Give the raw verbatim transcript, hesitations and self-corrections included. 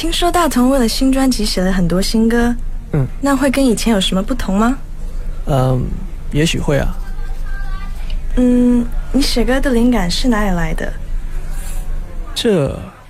听说大同为了新专辑写了很多新歌， 嗯， 那会跟以前有什么不同吗？ 嗯，也许会啊。 嗯，你写歌的灵感是哪里来的？ 这